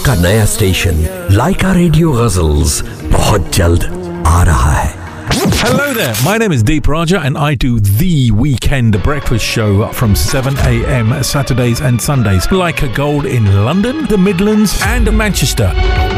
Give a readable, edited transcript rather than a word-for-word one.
आपका नया स्टेशन लाइका रेडियो गजल्स बहुत जल्द आ रहा है। Hello there, my name is Deep Raja and I do The Weekend Breakfast Show from 7 a.m. Saturdays and Sundays. Like a Gold in London, the Midlands and Manchester.